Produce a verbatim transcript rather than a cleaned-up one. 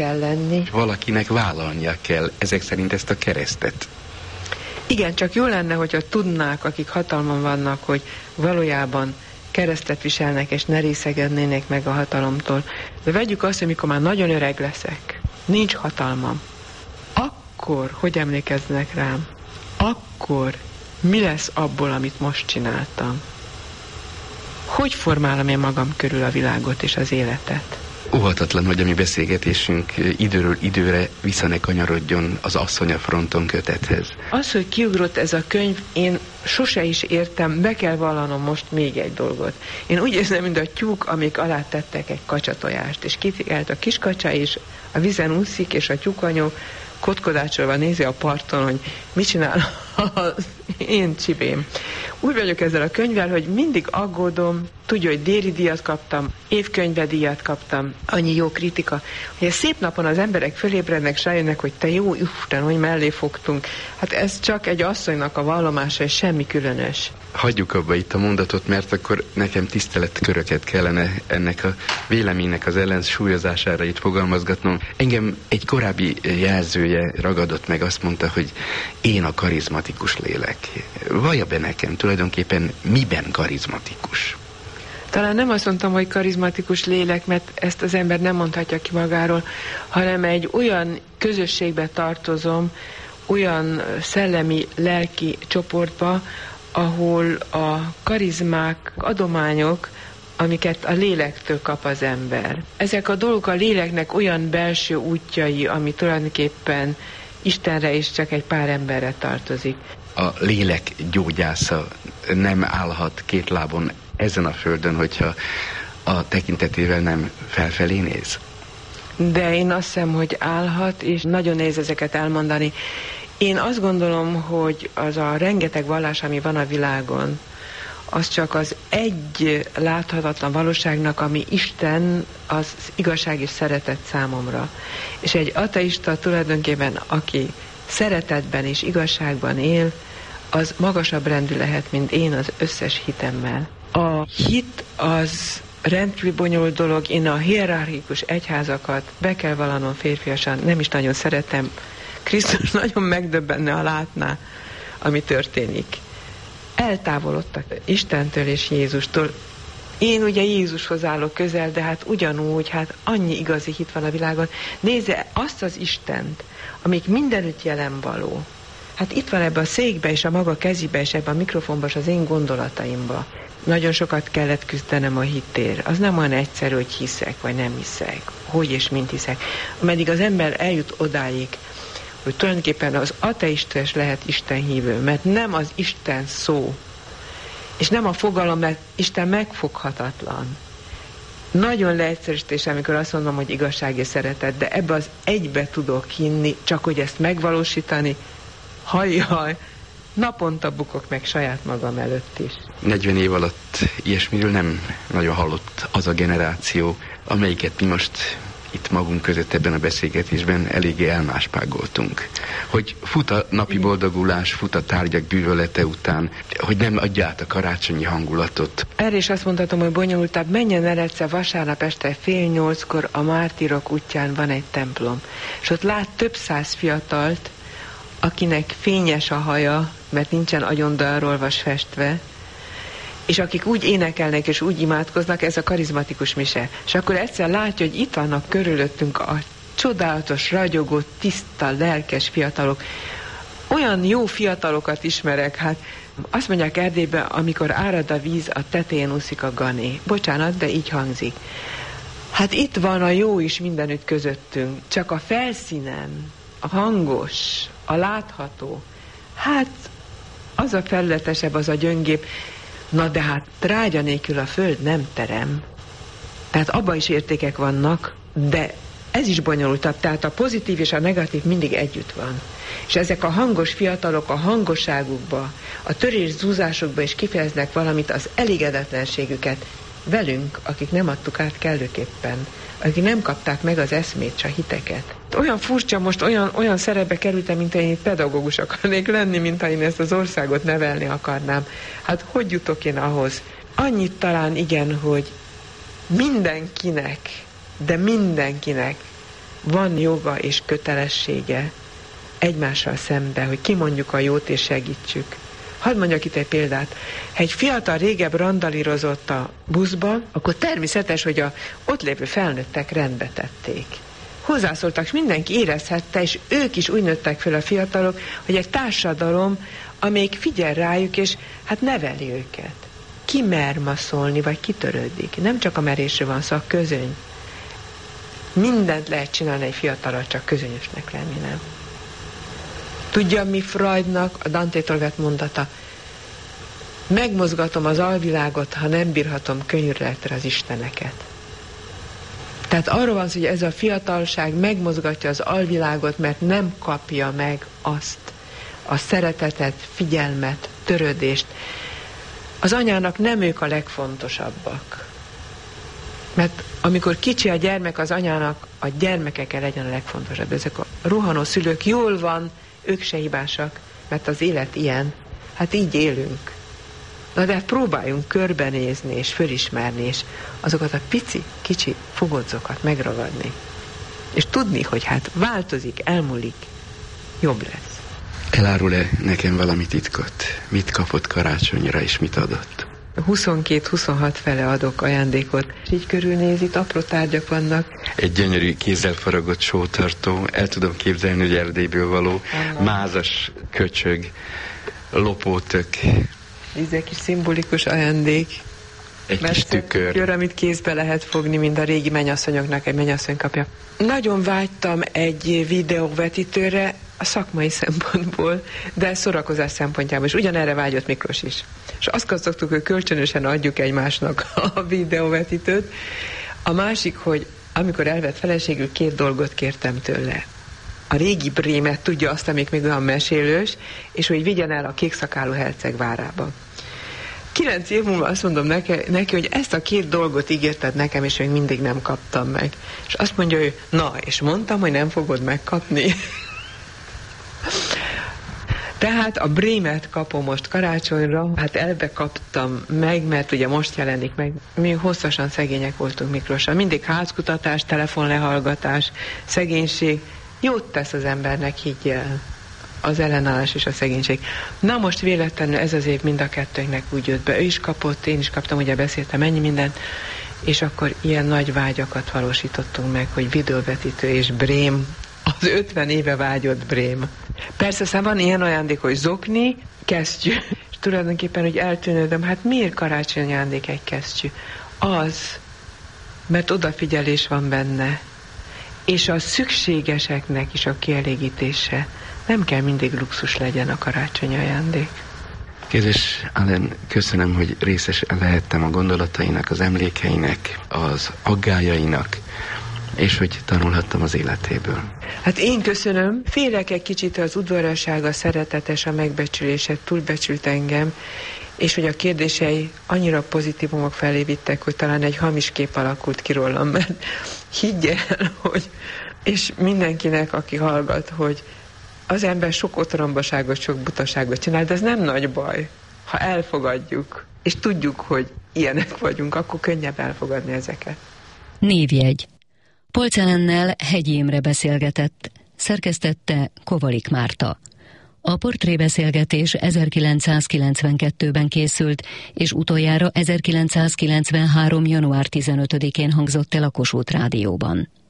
kell lenni. Valakinek vállalnia kell ezek szerint ezt a keresztet. Igen, csak jó lenne, hogyha tudnák, akik hatalmon vannak, hogy valójában keresztet viselnek, és ne részegednének meg a hatalomtól. De vegyük azt, hogy mikor már nagyon öreg leszek, nincs hatalmam, akkor hogy emlékeznek rám? Akkor mi lesz abból, amit most csináltam? Hogy formálom én magam körül a világot és az életet? Óhatatlan, hogy a mi beszélgetésünk időről időre vissza ne kanyarodjon az Asszony a fronton kötethez. Az, hogy kiugrott ez a könyv, én sose is értem, be kell vallanom most még egy dolgot. Én úgy érzem, mint a tyúk, amik alá tettek egy kacsatojást, és kifikelt a kis kacsa, és a vízen úszik, és a tyúkanyó kotkodácsolva nézi a parton, hogy mit csinál az én csibém. Úgy vagyok ezzel a könyvvel, hogy mindig aggódom, tudja, hogy Déri díjat kaptam, évkönyvedíjat kaptam, annyi jó kritika, hogy a szép napon az emberek fölébrednek, s rájönnek, hogy te jó Isten, hogy mellé fogtunk. Hát ez csak egy asszonynak a vallomása, és semmi különös. Hagyjuk abba itt a mondatot, mert akkor nekem tiszteletköröket kellene ennek a véleménynek az ellensúlyozására itt fogalmazgatnom. Engem egy korábbi jelzője ragadott meg, azt mondta, hogy én a karizmatikus lélek. Vallja be nekem, tulajdonképpen miben karizmatikus? Talán nem azt mondtam, hogy karizmatikus lélek, mert ezt az ember nem mondhatja ki magáról, hanem egy olyan közösségbe tartozom, olyan szellemi, lelki csoportba, ahol a karizmák, adományok, amiket a lélektől kap az ember. Ezek a dolgok a léleknek olyan belső útjai, ami tulajdonképpen Istenre is csak egy pár emberre tartozik. A lélek gyógyásza nem állhat két lábon ezen a földön, hogyha a tekintetével nem felfelé néz? De én azt hiszem, hogy állhat, és nagyon nehéz ezeket elmondani. Én azt gondolom, hogy az a rengeteg vallás, ami van a világon, az csak az egy láthatatlan valóságnak, ami Isten, az igazság és szeretet számomra. És egy ateista tulajdonképpen, aki szeretetben és igazságban él, az magasabb rendű lehet, mint én az összes hitemmel. A hit az rendkívül bonyolult dolog, én a hierarchikus egyházakat be kell vallanom férfiasan, nem is nagyon szeretem. Krisztus nagyon megdöbbenne, ha látná, ami történik. Eltávolodtak Istentől és Jézustól. Én ugye Jézushoz állok közel, de hát ugyanúgy, hát annyi igazi hit van a világon. Nézze azt az Istent, amik mindenütt jelen való. Hát itt van ebbe a székbe, és a maga kezibe, és ebbe a mikrofonba, és az én gondolataimba. Nagyon sokat kellett küzdenem a hittért. Az nem olyan egyszerű, hogy hiszek, vagy nem hiszek. Hogy és mint hiszek. Ameddig az ember eljut odáig, hogy tulajdonképpen az ateista is lehet Isten hívő, mert nem az Isten szó, és nem a fogalom, mert Isten megfoghatatlan. Nagyon leegyszerűsítés, amikor azt mondom, hogy igazság és szeretet, de ebbe az egybe tudok hinni, csak hogy ezt megvalósítani, hajjaj, naponta bukok meg saját magam előtt is. negyven év alatt ilyesmiről nem nagyon hallott az a generáció, amelyiket mi most itt magunk között ebben a beszélgetésben eléggé elmáspágoltunk. Hogy fut a napi boldogulás, fut a tárgyak bűvölete után, hogy nem adja át a karácsonyi hangulatot. Erre is azt mondhatom, hogy bonyolultabb, menjen el egyszer vasárnap este fél nyolckor a Mártírok útján van egy templom, és ott lát több száz fiatalt, akinek fényes a haja, mert nincsen agyondalrolvas festve, és akik úgy énekelnek és úgy imádkoznak, ez a karizmatikus mise. És akkor egyszer látja, hogy itt vannak körülöttünk a csodálatos, ragyogó, tiszta, lelkes fiatalok. Olyan jó fiatalokat ismerek, hát azt mondják Erdélyben, amikor árad a víz, a tetején úszik a gané. Bocsánat, de így hangzik. Hát itt van a jó is mindenütt közöttünk, csak a felszínen, a hangos, a látható, hát az a felületesebb, az a gyöngébb. Na de hát trágya nélkül a föld nem terem. Tehát abban is értékek vannak, de ez is bonyolultabb. Tehát a pozitív és a negatív mindig együtt van. És ezek a hangos fiatalok a hangosságukba, a törés zúzásokba is kifejeznek valamit, az elégedetlenségüket velünk, akik nem adtuk át kellőképpen, akik nem kapták meg az eszmét, s a hiteket. Olyan furcsa, most olyan, olyan szerepbe kerültem, mint én pedagógus akarnék lenni, mint ha én ezt az országot nevelni akarnám. Hát hogy jutok én ahhoz? Annyit talán igen, hogy mindenkinek, de mindenkinek van joga és kötelessége egymással szembe, hogy kimondjuk a jót és segítsük. Hadd mondjak itt egy példát. Ha egy fiatal régebb randalírozott a buszba, akkor természetes, hogy a ott lévő felnőttek rendbe tették. Hozzászóltak, és mindenki érezhette, és ők is úgy nőttek fel a fiatalok, hogy egy társadalom, amelyik figyel rájuk, és hát neveli őket. Ki mer ma szólni, vagy kitörődik. Nem csak a merésről van szó, a közöny. Mindent lehet csinálni egy fiatalra, csak közönyösnek lenni, nem? Tudja, mi Freudnak a Dantétól vett mondata? Megmozgatom az alvilágot, ha nem bírhatom könnyűreletre az isteneket. Tehát arról van szó, hogy ez a fiatalság megmozgatja az alvilágot, mert nem kapja meg azt, a szeretetet, figyelmet, törődést. Az anyának nem ők a legfontosabbak. Mert amikor kicsi a gyermek, az anyának a gyermeke kell legyen a legfontosabb. Ezek a rohanó szülők, jól van, ők se hibásak, mert az élet ilyen. Hát így élünk. Na de próbáljunk körbenézni és fölismerni, és azokat a pici, kicsi fogodzokat megragadni. És tudni, hogy hát változik, elmúlik, jobb lesz. Elárul-e nekem valami titkot? Mit kapott karácsonyra, és mit adott? huszonkettő-huszonhat fele adok ajándékot. És így körülnéz, itt apró tárgyak vannak. Egy gyönyörű kézzel faragott sótartó, el tudom képzelni, hogy Erdélyből való, Anna. Mázas köcsög, lopótök. Ez egy kis szimbolikus ajándék. Egy kis tükör. tükör, amit kézbe lehet fogni, mint a régi mennyasszonyoknak egy mennyasszony kapja. Nagyon vágytam egy videóvetítőre, a szakmai szempontból, de szórakozás szempontjából is. Ugyanerre vágyott Miklós is. És azt szoktuk, hogy kölcsönösen adjuk egymásnak a videóvetítőt. A másik, hogy amikor elvett feleségül, két dolgot kértem tőle. A régi Brémet, tudja azt, amik még olyan mesélős, és hogy vigyen el a kékszakálú herceg várába. Kilenc év múlva azt mondom neki, neki, hogy ezt a két dolgot ígérted nekem, és még mindig nem kaptam meg. És azt mondja, hogy na, és mondtam, hogy nem fogod megkapni. Tehát a Brémet kapom most karácsonyra, hát elbe kaptam meg, mert ugye most jelenik meg. Mi hosszasan szegények voltunk Miklóssal. Mindig házkutatás, telefonlehallgatás, szegénység. Jót tesz az embernek, higgyel. Az ellenállás és a szegénység. Na most véletlenül ez az év mind a kettőnknek úgy jött be. Ő is kapott, én is kaptam, ugye beszéltem ennyi mindent, és akkor ilyen nagy vágyakat valósítottunk meg, hogy videóvetítő és Brém, az ötven éve vágyott Brém. Persze aztán van ilyen ajándék, hogy zokni, kesztyű. És tulajdonképpen, hogy eltűnődöm, hát miért karácsonyi ajándék egy kesztyű? Az, mert odafigyelés van benne, és a szükségeseknek is a kielégítése. Nem kell mindig luxus legyen a karácsonyi ajándék. Kedves Ellen, köszönöm, hogy részes lehettem a gondolatainak, az emlékeinek, az aggájainak, és hogy tanulhattam az életéből. Hát én köszönöm. Félek egy kicsit, az udvariasság, a szeretetes, a megbecsülése túlbecsült engem, és hogy a kérdései annyira pozitívumok felé vittek, hogy talán egy hamis kép alakult ki rólam, mert higgy el, hogy, és mindenkinek, aki hallgat, hogy az ember sok otrombaságot, sok butaságot csinál, de ez nem nagy baj, ha elfogadjuk, és tudjuk, hogy ilyenek vagyunk, akkor könnyebb elfogadni ezeket. Névjegy. Polcz Ellennel Hegyi Imre beszélgetett, szerkesztette Kovalik Márta. A portrébeszélgetés ezerkilencszázkilencvenkettőben készült, és utoljára ezerkilencszázkilencvenhárom. január tizenötödikén hangzott el a Kossuth Rádióban.